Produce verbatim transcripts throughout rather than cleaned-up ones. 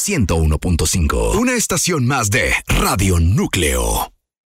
ciento uno punto cinco. Una estación más de Radio Núcleo.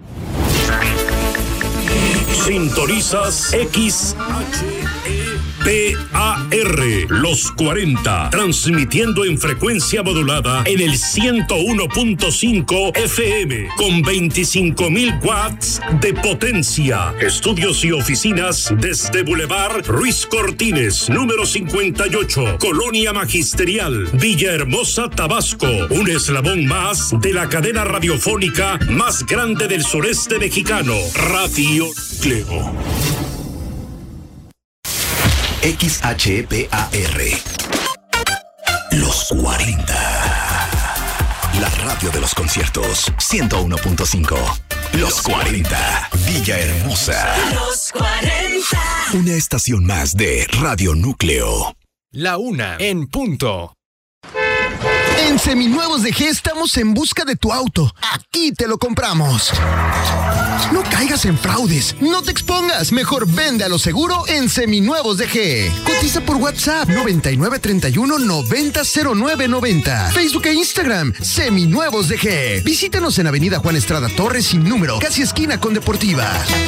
Sintonizas X H E P A R, Los cuarenta, transmitiendo en frecuencia modulada en el ciento uno punto cinco F M, con veinticinco mil watts de potencia. Estudios y oficinas desde Boulevard Ruiz Cortines, número cincuenta y ocho, Colonia Magisterial, Villahermosa, Tabasco. Un eslabón más de la cadena radiofónica más grande del sureste mexicano, Radio Núcleo. X H P A R, Los cuarenta. La radio de los conciertos, ciento uno punto cinco. Los cuarenta, Villahermosa. Los cuarenta. Una estación más de Radio Núcleo. La una en punto. En Seminuevos de G estamos en busca de tu auto. Aquí te lo compramos. No caigas en fraudes. No te expongas. Mejor vende a lo seguro en Seminuevos de G. Cotiza por WhatsApp noventa y nueve treinta y uno noventa cero nueve noventa. Facebook e Instagram Seminuevos de G. Visítanos en Avenida Juan Estrada Torres sin número, casi esquina con Deportiva.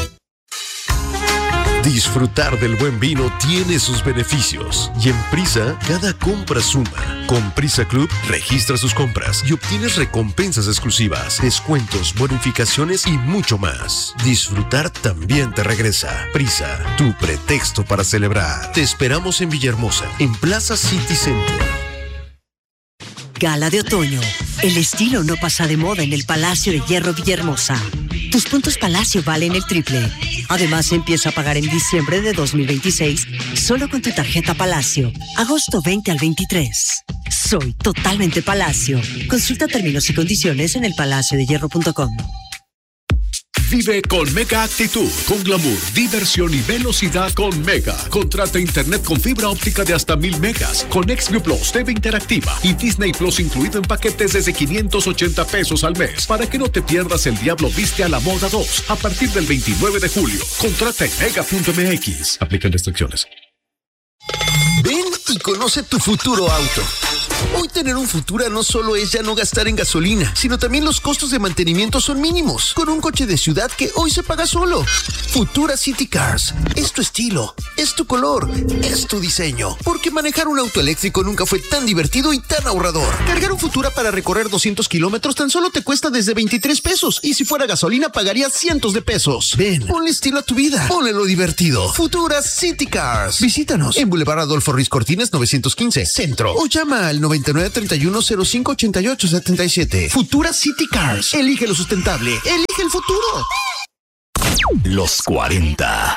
Disfrutar del buen vino tiene sus beneficios y en Prisa cada compra suma. Con Prisa Club registra sus compras y obtienes recompensas exclusivas, descuentos, bonificaciones y mucho más. Disfrutar también te regresa. Prisa, tu pretexto para celebrar. Te esperamos en Villahermosa, en Plaza City Center. Gala de otoño. El estilo no pasa de moda en el Palacio de Hierro Villahermosa. Tus puntos Palacio valen el triple. Además, empieza a pagar en diciembre de dos mil veintiséis solo con tu tarjeta Palacio. Agosto veinte al veintitrés. Soy totalmente Palacio. Consulta términos y condiciones en el palacio de hierro punto com. Vive con Mega Actitud, con glamour, diversión y velocidad con Mega. Contrata internet con fibra óptica de hasta mil megas, con Xview Plus, T V interactiva y Disney Plus incluido en paquetes desde quinientos ochenta pesos al mes. Para que no te pierdas El Diablo Viste a la Moda dos a partir del veintinueve de julio. Contrata en mega punto m x. Aplican restricciones. Ven y conoce tu futuro auto. Hoy tener un Futura no solo es ya no gastar en gasolina, sino también los costos de mantenimiento son mínimos, con un coche de ciudad que hoy se paga solo. Futura City Cars. Es tu estilo, es tu color, es tu diseño. Porque manejar un auto eléctrico nunca fue tan divertido y tan ahorrador. Cargar un Futura para recorrer doscientos kilómetros tan solo te cuesta desde veintitrés pesos. Y si fuera gasolina pagarías cientos de pesos. Ven, ponle estilo a tu vida, ponle lo divertido. Futura City Cars. Visítanos en Boulevard Adolfo Ruiz Cortines novecientos quince, Centro. O llama al noventa y nueve treinta y uno cero cinco ochenta y ocho setenta y siete. Futura City Cars. Elige lo sustentable. Elige el futuro. Los cuarenta.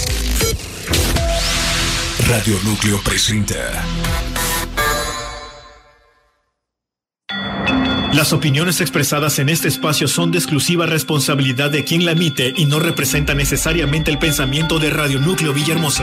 Radio Núcleo presenta. Las opiniones expresadas en este espacio son de exclusiva responsabilidad de quien la emite y no representan necesariamente el pensamiento de Radio Núcleo Villahermosa.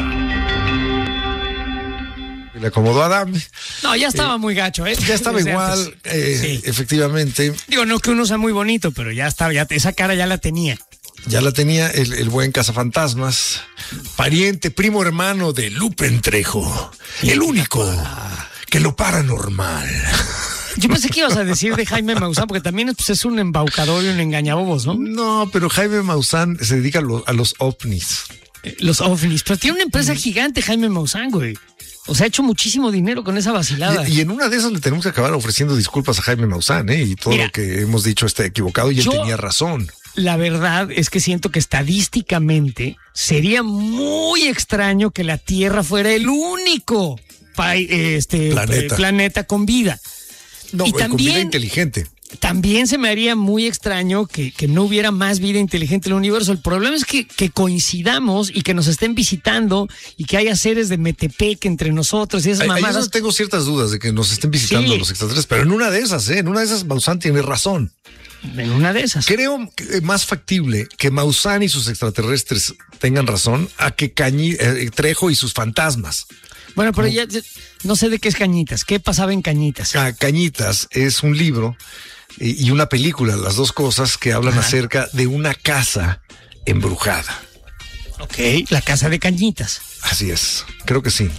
Le acomodó a Adam. No, ya estaba eh, muy gacho, ¿eh? Ya estaba igual, eh, sí. Efectivamente. Digo, no que uno sea muy bonito, pero ya estaba, ya, esa cara ya la tenía. Ya la tenía el, el buen cazafantasmas, pariente, primo hermano de Lupe Trejo, el único que lo paranormal. Yo pensé que ibas a decir de Jaime Maussan, porque también pues, es un embaucador y un engañabobos, ¿no? No, pero Jaime Maussan se dedica a, lo, a los ovnis. Eh, los ovnis, pero tiene una empresa mm. gigante Jaime Maussan, güey. O sea, ha hecho muchísimo dinero con esa vacilada. Y, y en una de esas le tenemos que acabar ofreciendo disculpas a Jaime Maussan, ¿eh? Y todo Mira, lo que hemos dicho está equivocado y yo, él tenía razón. La verdad es que siento que estadísticamente sería muy extraño que la Tierra fuera el único pa- este, planeta. planeta con vida. No, y también, con vida inteligente. También se me haría muy extraño que, que no hubiera más vida inteligente en el universo. El problema es que, que coincidamos y que nos estén visitando y que haya seres de Metepec entre nosotros y esas Ay, mamadas. Yo tengo ciertas dudas de que nos estén visitando sí. los extraterrestres, pero en una de esas, ¿eh? En una de esas Maussan tiene razón. En una de esas. Creo que es más factible que Maussan y sus extraterrestres tengan razón a que Cañi, eh, Trejo y sus fantasmas. Bueno, pero ya no sé de qué es Cañitas. ¿Qué pasaba en Cañitas? Ca- Cañitas es un libro y una película, las dos cosas que hablan Ajá. acerca de una casa embrujada. Ok, la casa de Cañitas. Así es, creo que sí.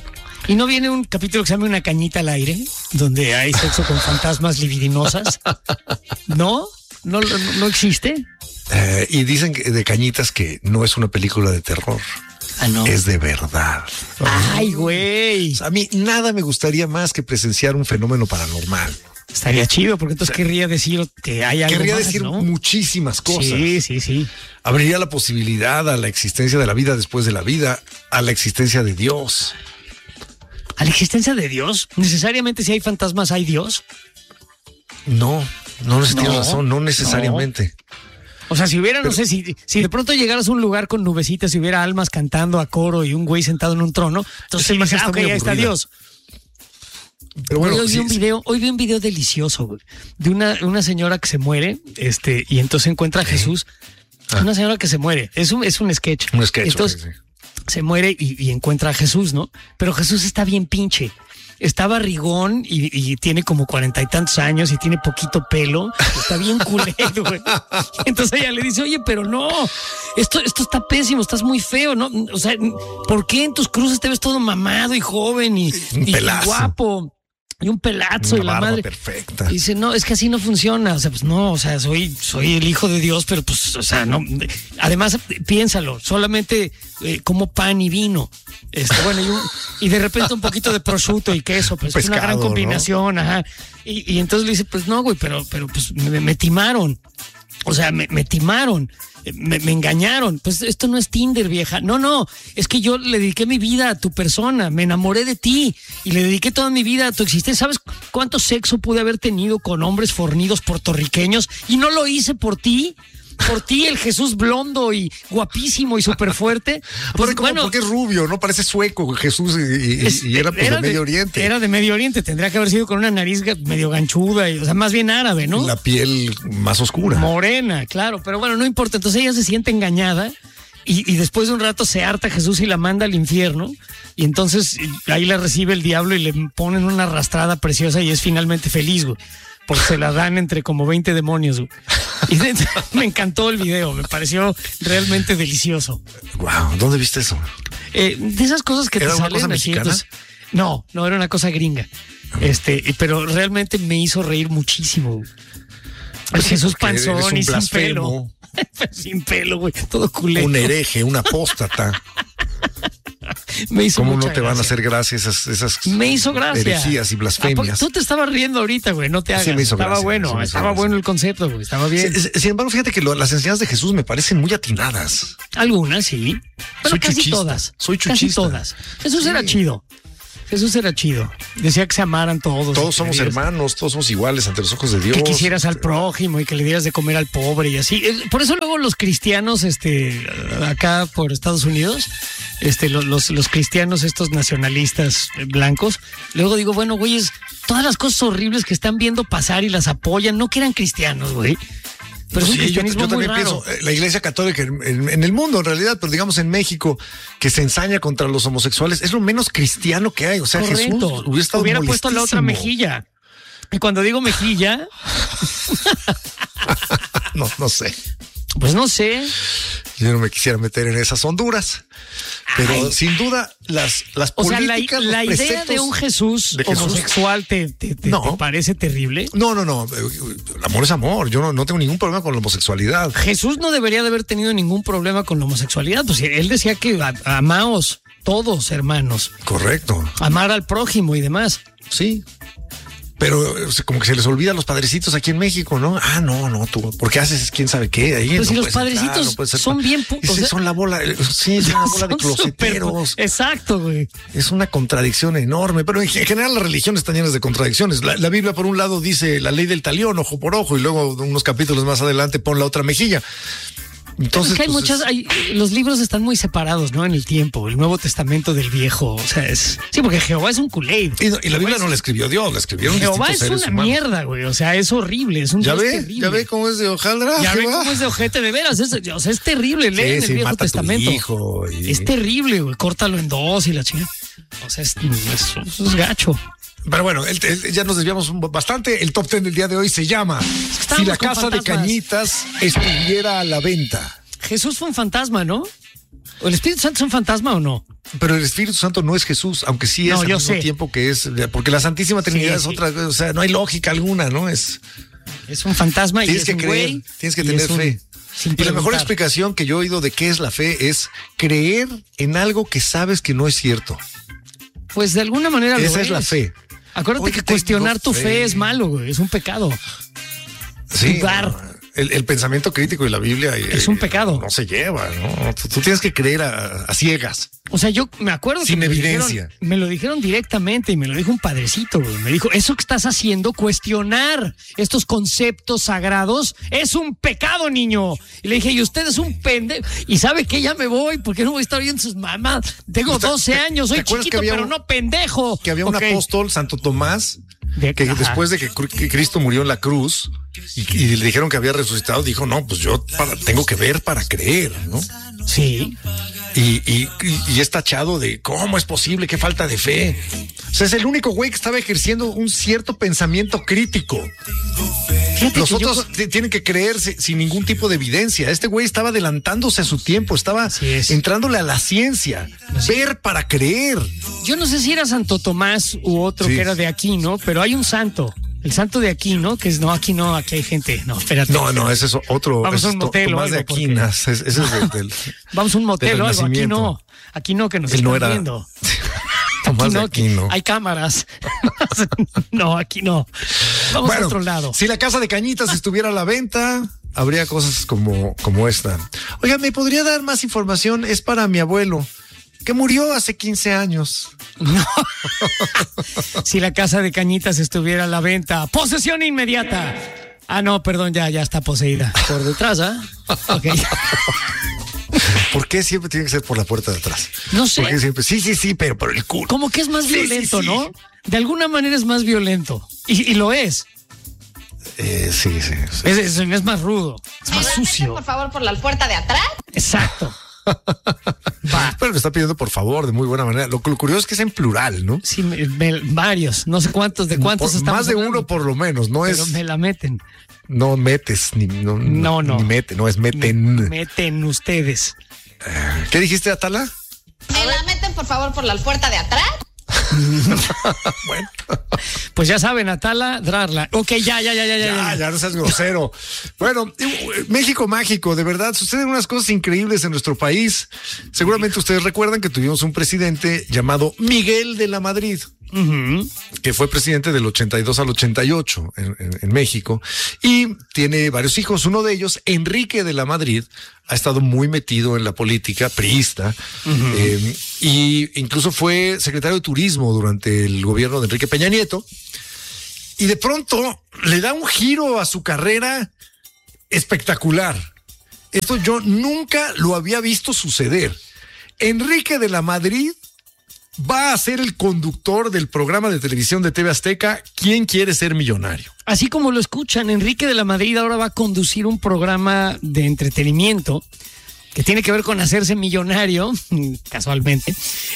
¿Y no viene un capítulo que se llama Una cañita al aire? Donde hay sexo con fantasmas libidinosas. ¿No? ¿No, no, no existe? Eh, y dicen que de Cañitas que no es una película de terror. Ah, no. Es de verdad. Ay, güey. O sea, a mí nada me gustaría más que presenciar un fenómeno paranormal. Estaría chido, porque entonces querría decir que hay algo Querría más, decir ¿no? muchísimas cosas. Sí, sí, sí. Abriría la posibilidad a la existencia de la vida después de la vida, a la existencia de Dios. ¿A la existencia de Dios? ¿Necesariamente si hay fantasmas hay Dios? No, no, no tienes No, razón, no necesariamente. O sea, si hubiera, Pero- no sé, si, si de pronto llegaras a un lugar con nubecitas y hubiera almas cantando a coro y un güey sentado en un trono, entonces Esa imagen dices, ah, está ok, muy ahí está aburrida. Dios. Pero bueno, hoy, hoy sí, vi un sí. video, hoy vi un video delicioso, güey, de una, una señora que se muere, este, y entonces encuentra a Jesús. Ah. Una señora que se muere. Es un, es un sketch. Un sketch, Entonces, ok, sí. se muere y, y encuentra a Jesús, ¿no? Pero Jesús está bien pinche. Está barrigón y, y tiene como cuarenta y tantos años y tiene poquito pelo. Está bien culero, güey. Entonces ella le dice, oye, pero no, esto, esto está pésimo, estás muy feo, ¿no? O sea, ¿por qué en tus cruces te ves todo mamado y joven y, Un y pelazo. guapo? Y un pelazo Una y la barba madre. perfecta. Y dice, no, es que así no funciona. O sea, pues no, o sea, soy, soy el hijo de Dios, pero pues, o sea, no. Además, piénsalo, solamente eh, como pan y vino. Este, bueno, y, un- y de repente un poquito de prosciutto y queso, pues es una Pescado, gran ¿no? combinación, ajá. Y, y entonces le dice, pues no, güey, pero, pero pues me, me timaron. O sea, me, me timaron, eh, me, me engañaron. Pues esto no es Tinder, vieja. No, no, es que yo le dediqué mi vida a tu persona, me enamoré de ti y le dediqué toda mi vida a tu existencia. ¿Sabes cuánto sexo pude haber tenido con hombres fornidos puertorriqueños y no lo hice por ti? Por ti, el Jesús blondo y guapísimo y súper fuerte. Pues, bueno, porque es rubio, no parece sueco Jesús y, y- Es- y era, pues, de Medio Oriente. Era de Medio Oriente, tendría que haber sido con una nariz ga- medio ganchuda, y, o sea, más bien árabe, ¿no? La piel más oscura. Morena, claro, pero bueno, no importa. Entonces ella se siente engañada y, y después de un rato se harta Jesús y la manda al infierno. Y entonces eh, ahí la recibe el diablo y le ponen una arrastrada preciosa y es finalmente feliz, güey. Porque se la dan entre como veinte demonios, güey. Y de- me encantó el video, me pareció realmente delicioso. Wow, ¿dónde viste eso? Eh, de esas cosas que ¿Era te una salen cosa así, mexicana? entonces- no, no era una cosa gringa. Este, y- pero realmente me hizo reír muchísimo. Pues sí, Jesús porque eres un panzón y sin blasfemo. pelo. Sin pelo, güey, todo culero. Un hereje, un apóstata. Me hizo ¿Cómo no mucha te van a gracia. hacer gracia esas, esas Me hizo gracia. herejías y ¿A blasfemias? poco? Tú te estabas riendo ahorita, güey, no te hagas. Sí me hizo estaba gracia, bueno, sí me hizo estaba gracia. bueno el concepto, güey, estaba bien. Sin, sin embargo, fíjate que lo- las enseñanzas de Jesús me parecen muy atinadas. Algunas, sí. Pero Soy casi chuchista, todas. soy Casi chuchista. todas. Jesús Sí. era chido. Jesús era chido. Decía que se amaran todos. Todos y que somos le dieras- hermanos, todos somos iguales ante los ojos de Dios. Que quisieras al prójimo y que le dieras de comer al pobre y así. Eh, Por eso luego los cristianos, este, acá por Estados Unidos, este, los, los, los cristianos, estos nacionalistas eh, blancos, luego digo, bueno, güeyes, todas las cosas horribles que están viendo pasar y las apoyan, no que eran cristianos, güey. Pero es un Sí, yo, cristianismo yo muy también raro. pienso, eh, la Iglesia Católica en, en- en el mundo en realidad, pero digamos en México, que se ensaña contra los homosexuales, es lo menos cristiano que hay. O sea, Correcto. Jesús hubiera estado Hubiera puesto la otra molestísimo. mejilla. Y cuando digo mejilla, No, no sé. pues no sé. Yo no me quisiera meter en esas honduras. Pero Ay. sin duda, las, las O sea, la, políticas, los la idea preceptos de un Jesús, de Jesús- homosexual te, te- te- No. te parece terrible. No, no, no. El amor es amor. Yo no, no tengo ningún problema con la homosexualidad. Jesús no debería de haber tenido ningún problema con la homosexualidad. Pues él decía que a- amaos todos, hermanos. Correcto. Amar al prójimo y demás. Sí. Pero o sea, como que se les olvida a los padrecitos aquí en México, ¿no? Ah, no, no, tú, porque haces quién sabe qué. Ahí Pero no si los puedes entrar, padrecitos no puedes ser son pa- bien pu- Ese o sea- son la bola, eh, sí, son una bola de Son closeteros. súper- Exacto, güey. Es una contradicción enorme, pero en general las religiones están llenas de contradicciones. La, la Biblia, por un lado, dice la ley del talión, ojo por ojo, y luego unos capítulos más adelante pon la otra mejilla. Entonces, es que hay pues, muchas, es- hay- los libros están muy separados, ¿no? En el tiempo, el Nuevo Testamento del Viejo, o sea, es, sí, porque Jehová es un culé. y, no- y la Biblia no la escribió Dios, la escribieron Jehová distintos es seres una humanos. mierda, güey, o sea, es horrible, es un Ya Dios ve, terrible. ya ve cómo es de hojaldra. Ya ve Jehová. cómo es de ojete, de veras, es, o sea, es terrible, leen el sí, Viejo mata a tu Testamento. hijo y- Es terrible, güey, córtalo en dos y la chingada. O sea, es, es- es gacho. Pero bueno, el- el- ya nos desviamos un- bastante. El top ten del día de hoy se llama estábamos Si la con casa de fantasmas. Cañitas estuviera a la venta. Jesús fue un fantasma, ¿no? ¿O el Espíritu Santo es un fantasma o no? Pero el Espíritu Santo no es Jesús, aunque sí es no, al yo mismo sé. tiempo que es, porque la Santísima Trinidad Sí, es sí. otra, o sea, no hay lógica alguna, ¿no? Es Es un fantasma y tienes es que un creer, güey, tienes que y tener es un- fe. sin Y la mejor preguntar. explicación que yo he oído de qué es la fe es creer en algo que sabes que no es cierto. Pues de alguna manera lo Esa es la fe. Acuérdate Oye, que tengo cuestionar tu fe. fe. es malo, güey. Es un pecado. Sí, Dudar. no, el, el pensamiento crítico de la Biblia eh, Es un pecado. No se lleva, ¿no? Tú, tú tienes que creer a, a ciegas. O sea, yo me acuerdo Sin que me lo evidencia. dijeron- me lo dijeron directamente y me lo dijo un padrecito, güey. Me dijo, eso que estás haciendo, cuestionar estos conceptos sagrados, es un pecado, niño. Y le dije, y usted es un pendejo. Y sabe que ya me voy, porque no voy a estar viendo sus mamás. Tengo ¿Te- doce te- años, soy te acuerdas chiquito, que había pero un- no pendejo. Que había un Ok. apóstol, Santo Tomás, De- que ajá. después de que, cru- que Cristo murió en la cruz y, y le dijeron que había resucitado, dijo, no, pues yo para- tengo que ver para creer, ¿no? Sí. Y, y, y- y es tachado de cómo es posible, qué falta de fe. O sea, es el único güey que estaba ejerciendo un cierto pensamiento crítico. Fíjate Los que yo- otros t- tienen que creer si- sin ningún tipo de evidencia. Este güey estaba adelantándose a su tiempo, estaba Así es. entrándole a la ciencia. Ver para creer. Yo no sé si era Santo Tomás u otro Sí. que era de Aquino, pero hay un santo. El santo de Aquino, que es, no, aquí no, aquí hay gente. No, espérate. No, no, ese es otro. Vamos ese a es un To- motel o Tomás de algo, porque- Aquinas. Ese ese es del, del- Vamos a un motel del o algo. Aquí Renacimiento. no. Aquí no, que nos Él están no era viendo. Tomás Aquí de no, aquí Aquino. hay cámaras. No, aquí no. Vamos Bueno, a otro lado. si la casa de Cañitas estuviera a la venta, habría cosas como, como esta. Oiga, ¿me podría dar más información? Es para mi abuelo, que murió hace quince años. Si la casa de Cañitas estuviera a la venta, posesión inmediata. Ah, no, perdón, ya, ya está poseída. Por detrás, ¿ah? Ok. ¿Por qué siempre tiene que ser por la puerta de atrás? No sé. ¿Por qué siempre? Sí, sí, sí, pero por el culo. Como que es más Sí, violento, sí, sí. ¿no? De alguna manera es más violento. Y, y lo es. Eh, sí, sí, sí. Es, es- es más rudo. Es más sucio. Por favor, por la puerta de atrás. Exacto. Va. Pero le está pidiendo por favor, de muy buena manera. Lo, lo curioso es que es en plural, ¿no? Sí, me- me- varios. No sé cuántos, de cuántos Por- estamos más de hablando, uno por lo menos, no pero es. me la meten. No metes, ni no, No, no. ni mete, no es Me- meten. meten ustedes. ¿Qué dijiste, Atala? Me la meten, por favor, por la puerta de atrás. Bueno, Pues ya saben, Atala, Drarla. Ok, ya, ya, ya, ya, ya. ya, ya. ya no seas grosero. Bueno, eh, México mágico, de verdad, suceden unas cosas increíbles en nuestro país. Seguramente ustedes recuerdan que tuvimos un presidente llamado Miguel de la Madrid, Ujú. que fue presidente del ochenta y dos al ochenta y ocho en, en- en México, y tiene varios hijos. Uno de ellos, Enrique de la Madrid, ha estado muy metido en la política priista, eh, y incluso fue secretario de Turismo durante el gobierno de Enrique Peña Nieto, y de pronto le da un giro a su carrera espectacular. Esto yo nunca lo había visto suceder. Enrique de la Madrid va a ser el conductor del programa de televisión de T V Azteca, ¿Quién quiere ser millonario? Así como lo escuchan, Enrique de la Madrid ahora va a conducir un programa de entretenimiento que tiene que ver con hacerse millonario, casualmente.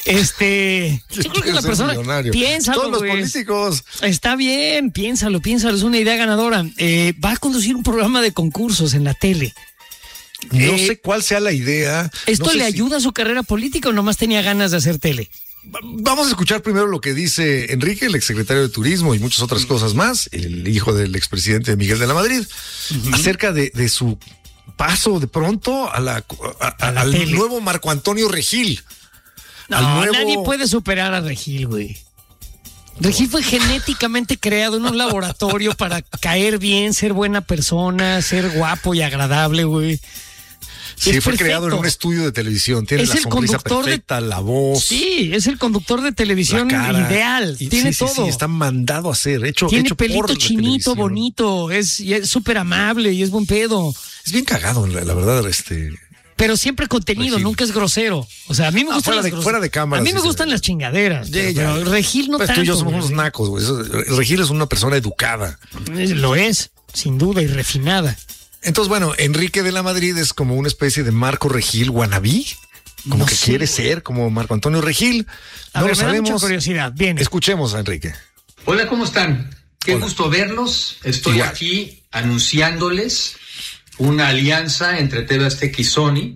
Este, yo creo que Quiero la ser persona millonario. piénsalo, Todos los güey. políticos. Está bien, piénsalo, piénsalo, es una idea ganadora. Eh, va a conducir un programa de concursos en la tele. No Eh, sé cuál sea la idea. ¿Esto No sé le si- ayuda a su carrera política o nomás tenía ganas de hacer tele? Vamos a escuchar primero lo que dice Enrique, el exsecretario de Turismo y muchas otras cosas más, el hijo del expresidente Miguel de la Madrid, acerca de, de su paso de pronto a la, a- a- la al tele. nuevo Marco Antonio Regil. No, al nuevo... nadie puede superar a Regil, güey. Regil fue genéticamente creado en un laboratorio para caer bien, ser buena persona, ser guapo y agradable, güey. Sí, Es fue perfecto. creado en un estudio de televisión. Tiene Es la el sonrisa conductor de- perfecta, la voz, Sí, es el conductor de televisión la cara. ideal. Y- Tiene sí, sí, todo. sí, está mandado a hacer, hecho, Tiene hecho por pelito la chinito, televisión. bonito. Es y es súper amable y es buen pedo. Es bien cagado, la, la verdad, este. Pero siempre contenido, Regil. nunca es grosero. O sea, a mí me Ah, gustan fuera las de- grose- fuera de cámara, A mí sí me se gustan ve. las chingaderas. Ya, pero ya. Regil no Pues tanto. tú y yo somos güey. unos nacos, güey. Eso- Regil es una persona educada. Lo es, sin duda, y refinada. Entonces, bueno, Enrique de la Madrid es como una especie de Marco Regil wannabe, como No que sé, quiere güey. ser como Marco Antonio Regil. A No ver, lo me da mucha sabemos. curiosidad. Bien. Escuchemos a Enrique. Hola, ¿cómo están? Qué Hola. gusto verlos. Estoy Igual. aquí anunciándoles una alianza entre T V Azteca y Sony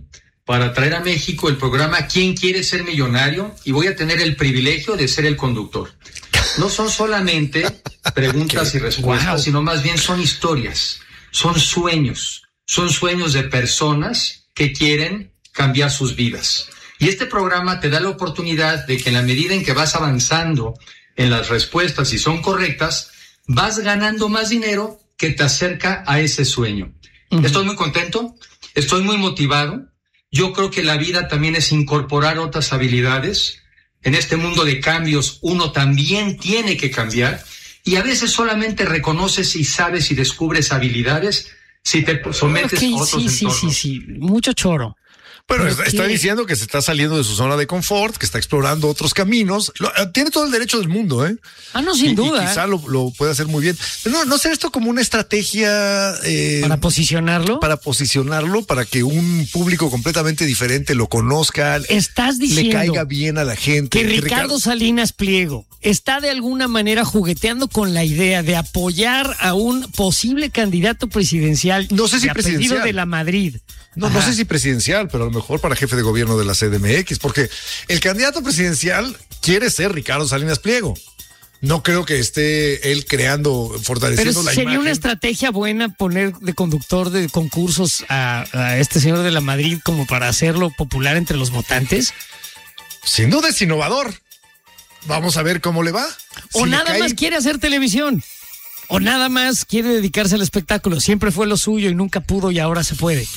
para traer a México el programa ¿Quién quiere ser millonario? Y voy a tener el privilegio de ser el conductor. No son solamente preguntas y respuestas, wow. sino más bien son historias, son sueños, son sueños de personas que quieren cambiar sus vidas. Y este programa te da la oportunidad de que en la medida en que vas avanzando en las respuestas y son correctas, vas ganando más dinero que te acerca a ese sueño. Uh-huh. Estoy muy contento, estoy muy motivado. Yo creo que la vida también es incorporar otras habilidades. En este mundo de cambios, uno también tiene que cambiar. Y a veces solamente reconoces y sabes y descubres habilidades si te sometes okay, a otros sí, entornos. Sí, sí, sí, mucho choro. Bueno, está, está diciendo que se está saliendo de su zona de confort, que está explorando otros caminos. Lo, tiene todo el derecho del mundo, ¿eh? Ah, no, sin y, duda. Y quizá lo, lo puede hacer muy bien. Pero no, no será esto como una estrategia... Eh, ¿Para posicionarlo? Para posicionarlo, para que un público completamente diferente lo conozca. Estás diciendo... Le caiga bien a la gente. Que, que Ricardo, Ricardo Salinas Pliego está de alguna manera jugueteando con la idea de apoyar a un posible candidato presidencial. No sé si de presidencial. de la Madrid. No, no sé si presidencial, pero a lo mejor para jefe de gobierno de la C D M X, porque el candidato presidencial quiere ser Ricardo Salinas Pliego. No creo que esté él creando, fortaleciendo pero la sería imagen. Una estrategia buena poner de conductor de concursos a, a este señor de la Madrid como para hacerlo popular entre los votantes. Sin duda es innovador. Vamos a ver cómo le va. O si nada cae... más quiere hacer televisión. O nada más quiere dedicarse al espectáculo. Siempre fue lo suyo y nunca pudo y ahora se puede.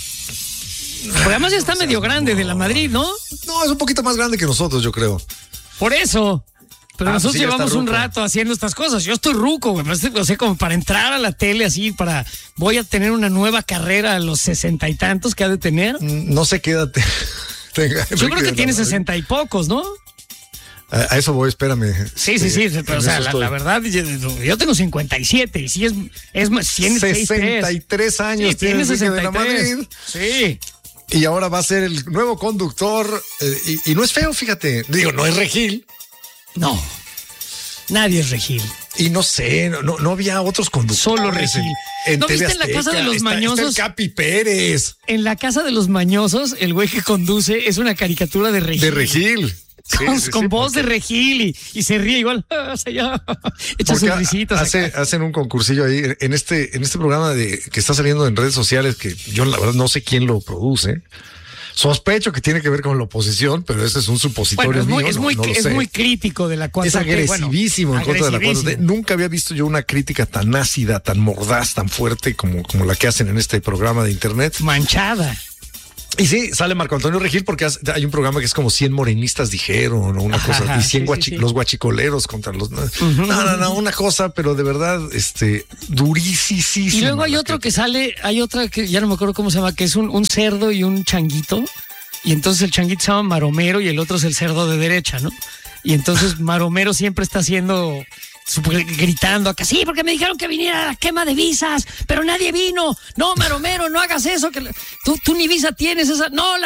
Porque además ya está o sea, medio grande no. de la Madrid, ¿no? No, es un poquito más grande que nosotros, yo creo. Por eso. Pero ah, nosotros pues sí, llevamos un rato haciendo estas cosas. Yo estoy ruco, güey. O sea, como para entrar a la tele así, para... Voy a tener una nueva carrera a los sesenta y tantos que ha de tener. No sé qué edad te... tenga. Yo creo que tiene sesenta y pocos, ¿no? A, a eso voy, espérame. Sí, sí, sí. Pero, o sea, la, la verdad, yo, yo tengo cincuenta y siete y sí es... es más, sesenta y tres años. Sí, tiene sesenta y tres. De la Madrid. Sí. Y ahora va a ser el nuevo conductor. Eh, y, y no es feo, fíjate. Digo, no es Regil. No. Nadie es Regil. Y no sé, no, no había otros conductores. Solo Regil. En, en ¿No T V viste en la casa de los está, mañosos? Está el Capi Pérez. En la casa de los mañosos, el güey que conduce es una caricatura de Regil. De Regil. Sí, con sí, con sí, voz porque... de Regil y, y se ríe igual. O sea, ya, echa sus risitas. Hace, hacen un concursillo ahí en este, en este programa de que está saliendo en redes sociales que yo la verdad no sé quién lo produce. Sospecho que tiene que ver con la oposición, pero ese es un supositorio bueno, es muy, mío. Es, no, muy, no es muy crítico de la cuatro T. Es agresivísimo bueno, en contra de la cuatro T. Nunca había visto yo una crítica tan ácida, tan mordaz, tan fuerte como, como la que hacen en este programa de internet. Manchada. Y sí, sale Marco Antonio Regil porque hay un programa que es como cien morenistas dijeron o una cosa, ajá, y cien sí, guachi, sí, sí. los guachicoleros contra los... No, uh-huh. no, no, no, una cosa, pero de verdad, este, durísima. Y luego hay otro que sale, hay otra que ya no me acuerdo cómo se llama, que es un, un cerdo y un changuito. Y entonces el changuito se llama Maromero y el otro es el cerdo de derecha, ¿no? Y entonces Maromero siempre está haciendo... gritando acá, sí, porque me dijeron que viniera a la quema de visas, pero nadie vino. No, Maromero, no hagas eso, que tú, tú ni visa tienes, esa, no, la